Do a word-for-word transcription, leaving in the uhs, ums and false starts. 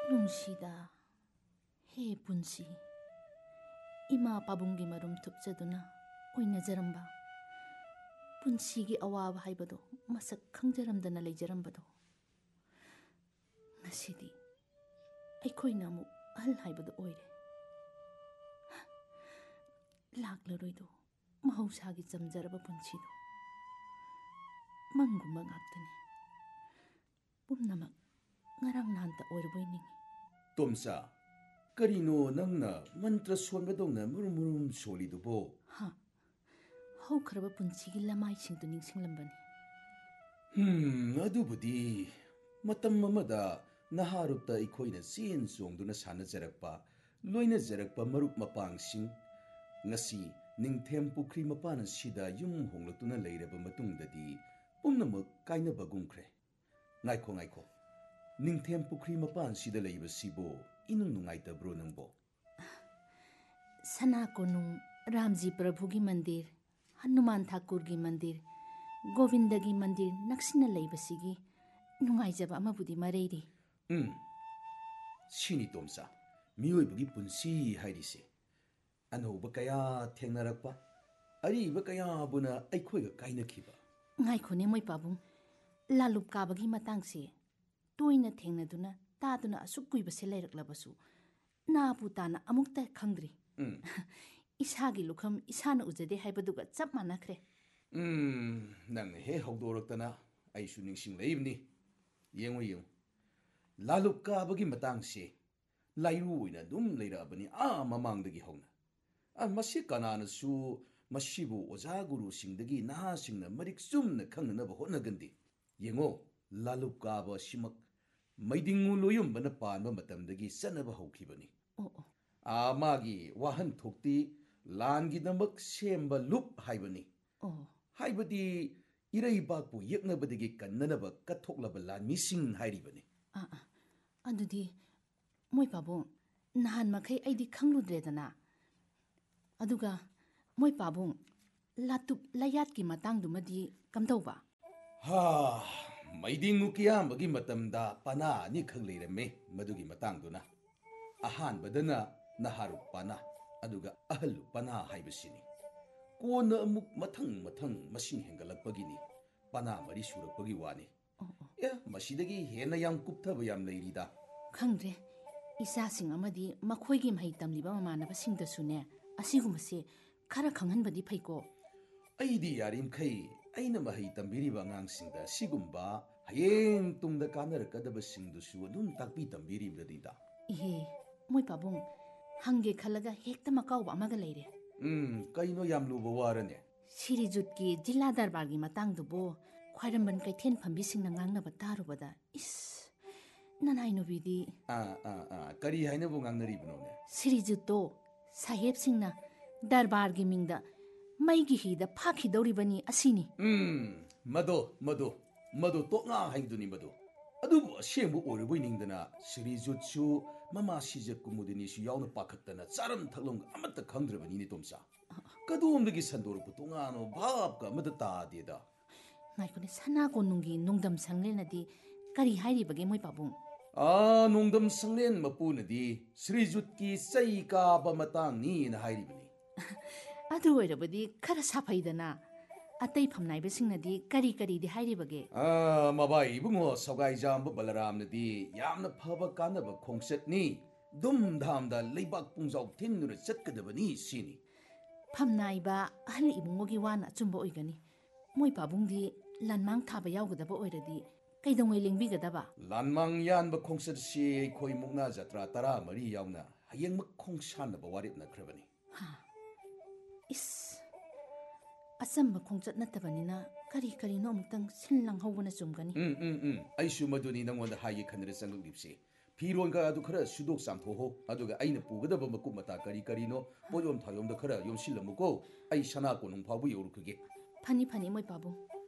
ꯅꯨꯡꯁꯤꯗ ꯍꯦ ꯄꯨꯟꯁꯤ ꯏꯃꯥ ꯄꯥꯕꯨꯡꯒꯤ ꯃꯔꯨꯝ ꯊꯨꯞꯆꯗꯨꯅ ꯑꯣꯏꯅꯖꯔꯝꯕ ꯄꯨꯟꯁꯤꯒꯤ ꯑꯋꯥꯕ ꯍꯥꯏꯕꯗꯣ ꯃꯁꯛ ꯈꯪꯖꯔꯝꯗꯅ ꯂꯩꯖꯔꯝꯕꯗꯣ ꯉꯁꯤꯗꯤ ꯑꯩꯈꯣꯏꯅ ꯑꯃꯨꯛ ꯑꯍꯜ ꯍꯥꯏꯕꯗꯣ ꯑꯣꯏꯔꯦ ꯂꯥꯛꯂꯔꯣꯏꯗꯣ ꯃꯍꯧꯁꯥꯒꯤ ꯆꯝꯖꯔꯕ ꯄꯨꯟꯁꯤꯗꯣ ꯃꯪꯒꯨꯝꯕ ꯉꯥꯛꯇꯅꯤ ꯄꯨꯝꯅꯃꯛ ꯉꯔꯥꯡ ꯅꯍꯥꯟꯇ ꯑꯣꯏꯔꯕꯣꯏ ꯅꯤꯡꯉꯤ ꯇꯣꯝꯆꯥ ꯀꯔꯤꯅꯣ ꯅꯪꯅ ꯃꯟꯇ꯭ꯔ ꯁꯣꯟꯕꯗꯧꯅ ꯃꯨꯔꯨꯝ ꯃꯨꯔꯨꯝ ꯁꯣꯜꯂꯤꯗꯨꯕꯣ ꯍꯥ ꯍꯧꯈ꯭ꯔꯕ ꯄꯨꯟꯁꯤꯒꯤ ꯂꯃꯥꯏꯁꯤꯡꯗꯨ ꯅꯤꯡꯁꯤꯡꯂꯝꯕꯅꯤ ꯍꯝ ꯑꯗꯨꯕꯨꯗꯤ ꯃꯇꯝ ꯑꯃꯗ ꯅꯍꯥꯔꯨꯞꯇ ꯑꯩꯈꯣꯏꯅ ꯆꯦꯟ ꯆꯣꯡꯗꯨꯅ ꯁꯥꯟꯅꯖꯔꯛꯄ ꯂꯣꯏꯅꯖꯔꯛꯄ ꯃꯔꯨꯞ ꯃꯄꯥꯡꯁꯤꯡ ꯉꯁꯤ ꯅꯤꯡꯊꯦꯝ ꯄꯨꯈ꯭ꯔꯤ ꯃꯄꯥꯟ ꯑꯁꯤꯗ ꯌꯨꯝ ꯍꯣꯡꯂꯛꯇꯨꯅ ꯂꯩꯔꯕ ꯃꯇꯨꯡꯗꯗꯤ ꯄꯨꯝꯅꯃꯛ ꯀꯥꯏꯅꯕꯒꯨꯝꯈ꯭ꯔꯦ ꯉꯥꯏꯈꯣ ꯉꯥꯏꯈꯣ ꯅꯤꯡꯊꯦꯝ ꯄꯨꯈ꯭ꯔꯤ ꯃꯄꯥꯟꯁꯤꯗ ꯂꯩꯕꯁꯤꯕꯨ ꯏꯅꯨꯡ ꯅꯨꯡꯉꯥꯏꯇꯕ꯭ꯔꯣ ꯅꯪꯕꯣ ꯁꯅꯥ ꯀꯣꯅꯨꯡ ꯔꯥꯝꯖꯤ ꯄ꯭ꯔꯚꯨꯒꯤ ꯃꯟꯗꯤꯔ ꯍꯅꯨꯃꯥꯟ ꯊꯥꯀꯨꯔꯒꯤ ꯃꯟꯗꯤꯔ ꯒꯣꯕꯤꯟꯗꯒꯤ ꯃꯟꯗꯤꯔ ꯅꯛꯁꯤꯟꯅ ꯂꯩꯕꯁꯤꯒꯤ ꯅꯨꯡꯉꯥꯏꯖꯕ ꯑꯃꯕꯨꯗꯤ ꯃꯔꯩꯔꯤ ꯎꯝ ꯁꯤꯅꯤ ꯇꯣꯝꯆꯥ ꯃꯤꯑꯣꯏꯕꯒꯤ ꯄꯨꯟꯁꯤ ꯍꯥꯏꯔꯤꯁꯦ ꯑꯅꯧꯕ ꯀꯌꯥ ꯊꯦꯡꯅꯔꯛꯄ ꯑꯔꯤꯕ ꯀꯌꯥꯕꯨꯅ ꯑꯩꯈꯣꯏꯒ ꯀꯥꯏꯅꯈꯤꯕ ꯉꯥꯏꯈꯣꯅꯦ ꯃꯣꯏ ꯄꯥꯕꯨꯡ ꯂꯥꯂꯨꯞ ꯀꯥꯕꯒꯤ ꯃꯇꯥꯡꯁꯦ ꯇꯣꯏꯅ ꯊꯦꯡꯅꯗꯨꯅ ꯇꯥꯗꯨꯅ ꯑꯁꯨꯛ ꯀꯨꯏꯕꯁꯦ ꯂꯩꯔꯛꯂꯕꯁꯨ ꯅꯥꯄꯨ ꯇꯥꯅ ꯑꯃꯨꯛꯇ ꯈꯪꯗ꯭ꯔꯤ ꯏꯁꯥꯒꯤ ꯂꯨꯈꯝ ꯏꯁꯥꯅ ꯎꯖꯗꯦ ꯍꯥꯏꯕꯗꯨꯒ ꯆꯞ ꯃꯥꯟꯅꯈ꯭ꯔꯦ ꯎꯝ ꯅꯪꯅ ꯍꯦꯛ ꯍꯧꯗꯣꯔꯛꯇꯅ ꯑꯩꯁꯨ ꯅꯤꯡꯁꯤꯡꯂꯛꯏꯕꯅꯤ ꯌꯦꯡꯉꯨ ꯌꯦꯡꯉꯨ ꯂꯥꯂꯨꯞ ꯀꯥꯕꯒꯤ ꯃꯇꯥꯡꯁꯦ ꯂꯥꯏꯔꯨ ꯑꯣꯏꯅ ꯑꯗꯨꯝ ꯂꯩꯔꯛꯑꯕꯅꯤ ꯑꯥ ꯃꯃꯥꯡꯗꯒꯤ ꯍꯧꯅ ꯃꯁꯤ ꯀꯅꯥꯅꯁꯨ ꯃꯁꯤꯕꯨ ꯑꯣꯖꯥ ꯒꯨꯔꯨꯁꯤꯡꯗꯒꯤ ꯅꯍꯥꯁꯤꯡꯅ ꯃꯔꯤꯛ ꯆꯨꯝꯅ ꯈꯪꯅꯅꯕ ꯍꯣꯠꯅꯒꯟꯗꯦ ꯌꯦꯡꯉꯣ ꯂꯥꯂꯨꯞ ꯀꯥꯕ ꯑꯁꯤꯃꯛ ꯃꯩꯗꯤꯡꯉꯨ ꯂꯣꯌꯨꯝꯕꯅ ꯄꯥꯟꯕ ꯃꯇꯝꯗꯒꯤ ꯆꯠꯅꯕ ꯍꯧꯈꯤꯕꯅꯤ ꯑꯥ ꯃꯥꯒꯤ ꯋꯥꯍꯟꯊꯣꯛꯇꯤ ꯂꯥꯟꯒꯤꯗꯃꯛ ꯁꯦꯝꯕ ꯂꯨꯞ ꯍꯥꯏꯕꯅꯤ ꯍꯥꯏꯕꯗꯤ ꯏꯔꯩꯕꯥꯛꯄꯨ ꯌꯦꯛꯅꯕꯗꯒꯤ ꯀꯟꯅꯅꯕ ꯀꯠꯊꯣꯛꯂꯕ ꯂꯥꯟꯃꯤꯁꯤꯡ ꯍꯥꯏꯔꯤꯕꯅꯤ ꯑꯗꯨꯗꯤ ꯃꯣꯏ ꯄꯥꯕꯨꯡ ꯅꯍꯥꯟ ꯃꯈꯩ ꯑꯩꯗꯤ ꯈꯪꯂꯨꯗ꯭ꯔꯦꯗꯅ ꯑꯗꯨꯒ ꯃꯣꯏ ꯄꯥꯕꯨꯡ ꯂꯥꯇꯨꯞ ꯂꯌꯥꯠꯀꯤ ꯃꯇꯥꯡꯗꯨꯃꯗꯤ ꯀꯝꯗꯧꯕ ꯍꯥ ꯃꯩꯗꯤꯡꯉꯨ ꯀꯤꯌꯥꯝꯕꯒꯤ ꯃꯇꯝꯗ ꯄꯅꯥ ꯑꯅꯤꯈꯛ ꯂꯩꯔꯝꯃꯦ ꯃꯗꯨꯒꯤ ꯃꯇꯥꯡꯗꯨꯅ ꯑꯍꯥꯟꯕꯗꯅ ꯅꯍꯥꯔꯨꯞ ꯄꯅꯥ ꯑꯗꯨꯒ ꯑꯍꯜꯂꯨꯞ ꯄꯅꯥ ꯍꯥꯏꯕꯁꯤꯅꯤ ꯀꯣꯟꯅ ꯑꯃꯨꯛ ꯃꯊꯪ ꯃꯊꯪ ꯃꯁꯤꯡ ꯍꯦꯟꯒꯠꯂꯛꯄꯒꯤꯅꯤ ꯄꯅꯥ ꯃꯔꯤ ꯁꯨꯔꯛꯄꯒꯤ ꯋꯥꯅꯤ ꯑꯦ ꯃꯁꯤꯗꯒꯤ ꯍꯦꯟꯅ ꯌꯥꯝ ꯀꯨꯞꯊꯕ ꯌꯥꯝ ꯂꯩꯔꯤꯗ ꯈꯪꯗ꯭ꯔꯦ ꯏꯆꯥꯁꯤꯡ ꯑꯃꯗꯤ ꯃꯈꯣꯏꯒꯤ ꯃꯍꯩ ꯇꯝꯂꯤꯕ ꯃꯃꯥꯟꯅꯕꯁꯤꯡꯗꯁꯨꯅꯦ ꯑꯁꯤꯒꯨꯝꯕꯁꯦ ꯈꯔ ꯈꯪꯍꯟꯕꯗꯤ ꯐꯩꯀꯣ ꯑꯩꯗꯤ ꯌꯥꯔꯤꯃꯈꯩ ꯑꯩꯅ ꯃꯍꯩ ꯇꯝꯕꯤꯔꯤꯕ ꯑꯉꯥꯡꯁꯤꯡꯗ ꯁꯤꯒꯨꯝꯕ ꯍꯌꯦꯡ ꯇꯨꯡꯗ ꯀꯥꯟꯅꯔꯛꯀꯗꯕꯁꯤꯡꯗꯨꯁꯨ ꯑꯗꯨꯝ ꯇꯥꯛꯄꯤ ꯇꯝꯕꯤꯔꯤꯕꯅꯤꯗ ꯏꯍꯦ ꯃꯣꯏ ꯄꯥꯕꯨꯡ ꯍꯪꯒꯦ ꯈꯜꯂꯒ ꯍꯦꯛꯇ ꯃꯀꯥꯎꯕ ꯑꯃꯒ ꯂꯩꯔꯦ ꯎꯝ ꯀꯩꯅꯣ ꯌꯥꯝ ꯂꯨꯕ ꯋꯥꯔꯅꯦ ꯁꯤꯔꯤꯖꯨꯠꯀꯤ ꯖꯤꯜꯂꯥ ꯗꯔꯕꯥꯔꯒꯤ ꯃꯇꯥꯡꯗꯨꯕꯨ ꯈ꯭ꯋꯥꯏꯔꯝꯕꯟ ꯀꯩꯊꯦꯜ ꯐꯝꯕꯤꯁꯤꯡꯅ ꯉꯥꯡꯅꯕ ꯇꯥꯔꯨꯕꯗ ꯏꯁ ꯅꯅꯥꯏ ꯅꯨꯕꯤꯗꯤ ꯑꯥ ꯑꯥ ꯑꯥ ꯀꯔꯤ ꯍꯥꯏꯅꯕꯨ ꯉꯥꯡꯅꯔꯤꯕꯅꯣꯅꯦ ꯁꯤꯔꯤꯖꯨꯠꯇꯣ ꯁꯥꯍꯦꯕꯁꯤꯡꯅ ꯗꯔꯕꯥꯔꯒꯤ ꯃꯤꯡꯗ ꯃꯩꯒꯤ ꯍꯤꯗ ꯐꯥꯈꯤꯗꯧꯔꯤꯕꯅꯤ ꯑꯁꯤꯅꯤ ꯎꯝ ꯃꯗꯣ ꯃꯗꯣ ꯃꯗꯣ ꯇꯣꯛꯉꯥ ꯍꯥꯏꯗꯨꯅꯤ ꯃꯗꯣ ꯑꯗꯨꯕꯨ ꯑꯁꯦꯡꯕ ꯑꯣꯏꯔꯕꯣꯏ ꯅꯤꯡꯗꯅ ꯁꯤꯔꯤꯖꯨꯠꯁꯨ ꯃꯃꯥ ꯁꯤꯖꯠ ꯀꯨꯃꯨꯗꯤꯅꯤꯁꯨ ꯌꯥꯎꯅ ꯄꯥꯈꯠꯇꯅ ꯆꯥꯔꯝ ꯊꯛꯂꯝꯒ ꯑꯃꯠꯇ ꯈꯪꯗ꯭ꯔꯕꯅꯤꯅꯦ ꯇꯣꯝꯆꯥ ꯀꯗꯣꯝꯗꯒꯤ ꯁꯟꯗꯣꯔꯛꯄ ꯇꯣꯉꯥꯟꯅꯣ ꯚꯥꯞꯀ ꯑꯃꯠꯇ ꯇꯥꯗꯦꯗ ꯉꯥꯏꯈꯣꯅꯦ ꯁꯅꯥ ꯀꯣꯅꯨꯡꯒꯤ ꯅꯣꯡꯗꯝ ꯁꯪꯂꯦꯟꯅꯗꯤ ꯀꯔꯤ ꯍꯥꯏꯔꯤꯕꯒꯦ ꯃꯣꯏ ꯄꯥꯕꯨꯡ ꯑꯥ ꯅꯣꯡꯗꯝ ꯁꯪꯂꯦꯟ ꯃꯄꯨꯅꯗꯤ ꯁ꯭ꯔꯤꯖꯨꯠꯀꯤ ꯆꯩ ꯀꯥꯕ ꯃꯇꯥꯡꯅꯤꯅ ꯍꯥꯏꯔꯤꯕꯅꯤ ꯑꯗꯨ ꯑꯣꯏꯔꯕꯗꯤ ꯈꯔ ꯁꯥꯐꯩꯗꯅ ꯑꯇꯩ ꯐꯝꯅꯥꯏꯕꯁꯤꯡꯅꯗꯤ ꯀꯔꯤ ꯀꯔꯤꯗꯤ ꯍꯥꯏꯔꯤꯕꯒꯦ ꯃꯕꯥꯏ ꯏꯕꯨꯡꯉꯣ ꯁꯧꯒꯥꯏꯖꯥꯝꯕ ꯕꯂꯔꯥꯝꯅꯗꯤ ꯌꯥꯝꯅ ꯐꯕ ꯀꯥꯟꯅꯕ ꯈꯣꯡꯆꯠꯅꯤ ꯗꯨꯝ ꯙꯥꯝꯗ ꯂꯩꯕꯥꯛ ꯄꯨꯡꯖꯥꯎ ꯊꯤꯟꯗꯨꯅ ꯆꯠꯀꯗꯕꯅꯤ ꯁꯤꯅꯤ ꯐꯝꯅꯥꯏꯕ ꯑꯍꯜ ꯏꯕꯨꯡꯉꯣꯒꯤ ꯋꯥꯅ ꯑꯆꯨꯝꯕ ꯑꯣꯏꯒꯅꯤ ꯃꯣꯏ ꯄꯥꯕꯨꯡꯗꯤ ꯂꯥꯟꯃꯥꯡ ꯊꯥꯕ ꯌꯥꯎꯒꯗꯕ ꯑꯣꯏꯔꯗꯤ ꯀꯩꯗꯧꯉꯩ ꯂꯦꯡꯕꯤꯒꯗꯕ ꯂꯥꯟꯃꯥꯡ ꯌꯥꯟꯕ ꯈꯣꯡꯆꯠꯁꯤ ꯑꯩꯈꯣꯏ ꯃꯨꯛꯅꯥ ꯖꯇ꯭ꯔꯥ ꯇꯔꯥ ꯃꯔꯤ ꯌꯥꯎꯅ ꯍꯌꯦꯡꯃꯛ ꯈꯣꯡꯁꯥꯟꯅꯕ ꯋꯥꯔꯦꯞꯅꯈ꯭ꯔꯕꯅꯤ ꯏꯁ ꯑꯆꯝꯕ ꯈꯣꯡꯆꯠ ꯅꯠꯇꯕꯅꯤꯅ ꯀꯔꯤ ꯀꯔꯤꯅꯣ ꯑꯃꯨꯛꯇꯪ ꯁꯤꯜ ꯂꯥꯡꯍꯧꯕꯅ ꯆꯨꯝꯒꯅꯤ ꯎꯝ ꯎꯝ ꯎꯝ ꯑꯩꯁꯨ ꯃꯗꯨꯅꯤ ꯅꯪꯉꯣꯟꯗ ꯍꯥꯏꯒꯦ ꯈꯟꯗꯅ ꯆꯪꯂꯛꯂꯤꯕꯁꯤ ꯐꯤꯔꯣꯟꯒ ꯑꯗꯨ ꯈꯔ ꯁꯨꯗꯣꯛ ꯆꯥꯝꯊꯣꯛꯍꯣ ꯑꯗꯨꯒ ꯑꯩꯅ ꯄꯨꯒꯗꯕ ꯃꯀꯨꯞ ꯃꯇꯥ ꯀꯔꯤ ꯀꯔꯤꯅꯣ ꯄꯣꯠꯌꯣꯝ ꯊꯥꯌꯣꯝꯗ ꯈꯔ ꯌꯣꯝꯁꯤꯜꯂꯝꯃꯨꯀꯣ ꯑꯩ ꯁꯅꯥ ꯀꯣꯅꯨꯡ ꯐꯥꯎꯕ ꯌꯧꯔꯨꯈꯤꯒꯦ ꯐꯅꯤ ꯐꯅꯤ ꯃꯣꯏ ꯄꯥꯕꯨꯡ